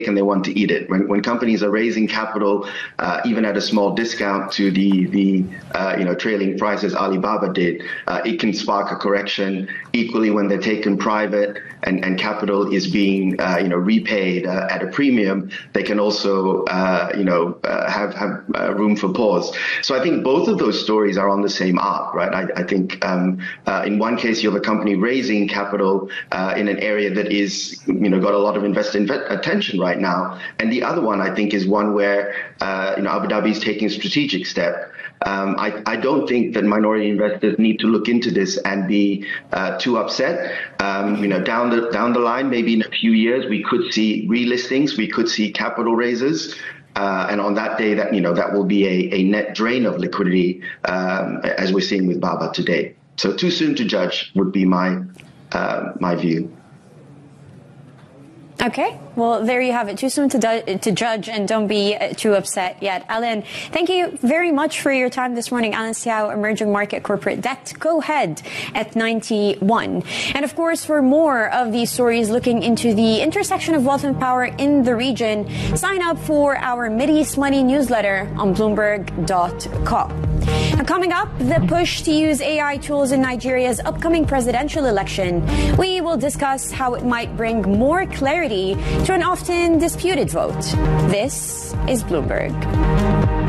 and they want to eat it. When companies are raising capital, even at a small discount to the trailing price as Alibaba did, it can spark a correction. Equally, when they're taken private and capital is being repaid at a premium, they can also have room for pause. So I think both of those stories are on the same arc, right? I think in one case you have a company raising capital in an area that is got a lot of investor attention right now, and the other one I think is one where Abu Dhabi is taking a strategic step. I don't think that minority investors need to look into this and be too upset. Down the line, maybe in a few years, we could see relistings, we could see capital raises. And on that day, that will be a net drain of liquidity, as we're seeing with Baba today. So too soon to judge would be my view. Okay, well, there you have it. Too soon to judge, and don't be too upset yet. Alan, thank you very much for your time this morning. Alan Siao, Emerging Market Corporate Debt Co-Head at 91. And of course, for more of these stories looking into the intersection of wealth and power in the region, sign up for our Mideast Money newsletter on Bloomberg.com. Now, coming up, the push to use AI tools in Nigeria's upcoming presidential election. We will discuss how it might bring more clarity to an often disputed vote. This is Bloomberg.